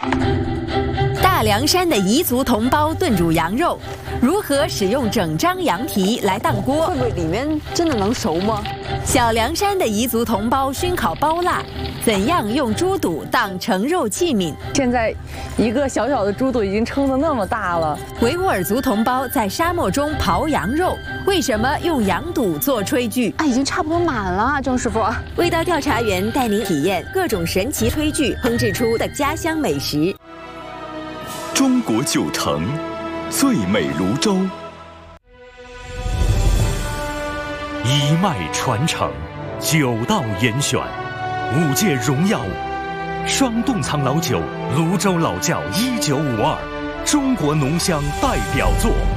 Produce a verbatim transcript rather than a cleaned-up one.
大凉山的彝族同胞炖煮羊肉，如何使用整张羊蹄来当锅？ 会不会里面真的能熟吗？ 小凉山的彝族同胞熏烤包腊，怎样用猪肚当盛肉器皿？ 现在一个小小的猪肚已经撑得那么大了。 维吾尔族同胞在沙漠中刨羊肉，为什么用羊肚做炊具？ 啊，已经差不多满了，郑师傅。 味道调查员带您体验各种神奇炊具烹制出的家乡美食。 中国九城最美泸州， 一脉传承，九道严选，五届荣耀双洞藏老酒，泸州老窖一九五二，中国浓香代表作。